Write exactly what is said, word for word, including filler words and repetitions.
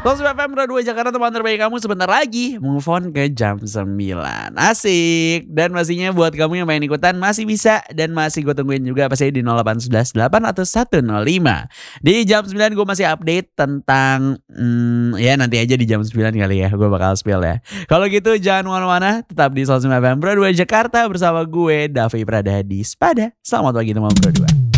Langsung F M Broadway Jakarta, teman terbaik kamu sebentar lagi move on ke jam sembilan. Asik. Dan pastinya buat kamu yang pengen ikutan masih bisa. Dan masih gue tungguin juga pasti di nol delapan satu delapan atau satu nol lima. Di jam sembilan gue masih update tentang hmm, ya nanti aja di jam sembilan kali ya gue bakal spill ya. Kalau gitu jangan kemana-mana, tetap di seratus sembilan F M Broadway Jakarta bersama gue Davi Pradadi Spada. Selamat pagi teman Broadway.